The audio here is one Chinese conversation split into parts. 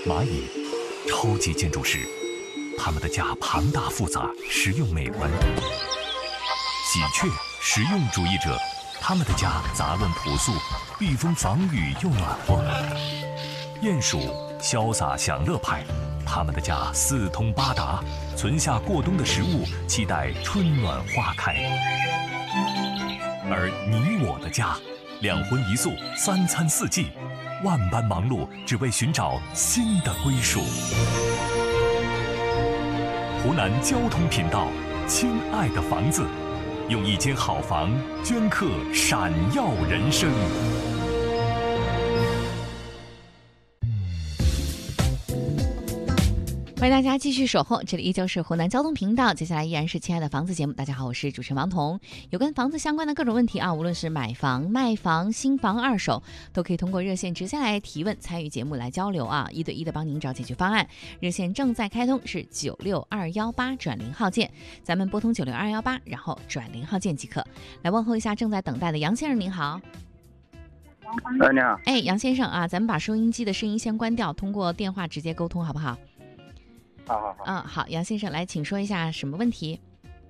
蚂蚁，超级建筑师，他们的家庞大复杂，实用美观。喜鹊，实用主义者，他们的家杂乱朴素，避风防雨又暖和。鼹鼠，潇洒享乐派，他们的家四通八达，存下过冬的食物，期待春暖花开。而你我的家，两荤一素，三餐四季，万般忙碌，只为寻找新的归属。湖南交通频道，亲爱的房子，用一间好房镌刻闪耀人生。 欢迎大家继续守候，这里依旧是湖南交通频道，接下来依然是亲爱的房子节目。大家好，我是主持人王彤。有跟房子相关的各种问题啊，无论是买房、卖房、新房、二手，都可以通过热线直接来提问，参与节目来交流啊，一对一的帮您找解决方案。热线正在开通，是96218转0号键，咱们拨通96218，然后转0号键即可。来问候一下正在等待的杨先生，您好。 你好。 哎，杨先生啊，咱们把收音机的声音先关掉，通过电话直接沟通，好不好？ 好。 好，杨先生来，请说一下什么问题？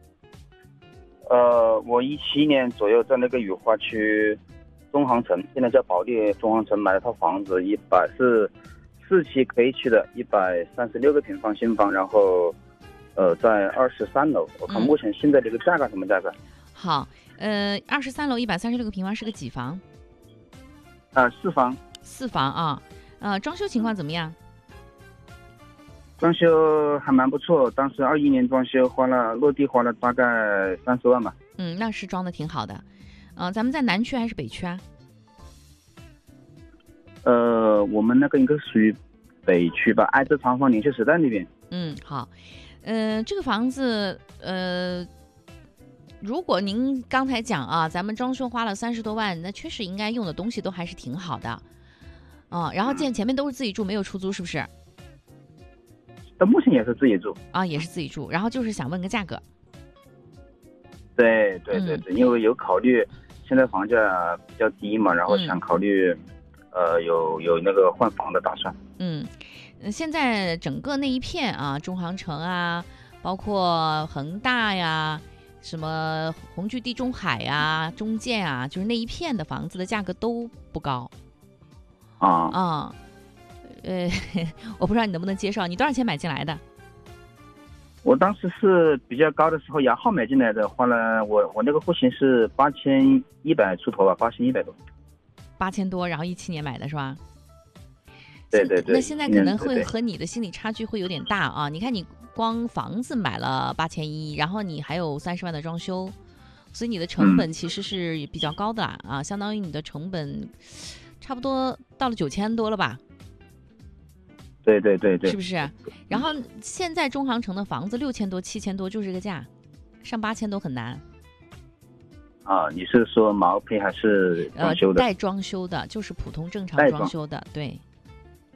我17年左右在那个雨花区中航城，现在叫保利中航城买了套房子，是4期可以去的，136个平方新房，然后在23楼，我看目前现在这个价格什么价格？ 好，23楼136个平方是个几房 ？4房。 4房啊，装修情况怎么样？ 装修还蛮不错，当时21年装修落地花了大概30万吧。 那是装的挺好的。咱们在南区还是北区啊？ 我们那个应该属于北区吧，挨着长方联修时代那边。 好。这个房子如果您刚才讲啊，咱们装修花了30多万，那确实应该用的东西都还是挺好的。然后前面都是自己住，没有出租，是不是？ 目前也是自己住也是自己住，然后就是想问个价格。 对，因为有考虑现在房价比较低嘛，然后想考虑有那个换房的打算。 现在整个那一片啊，中航城啊，包括恒大呀，什么红巨地中海呀、中建啊，就是那一片的房子的价格都不高我不知道你能不能接受，你多少钱买进来的？ 我当时是比较高的时候摇号买进来的，花了我那个户型是8100出头吧，8100多。 8000多，然后17年买的是吧？ 对。 那现在可能会和你的心理差距会有点大啊！你看你光房子买了8100，然后你还有30万的装修，所以你的成本其实是比较高的啊，相当于你的成本差不多到了9000多了吧？ 对， 是不是？然后现在中航城的房子6000多、7000多就是这个价，上8000都很难。 你是说毛坯还是装修的？ 带装修的，就是普通正常装修的，对。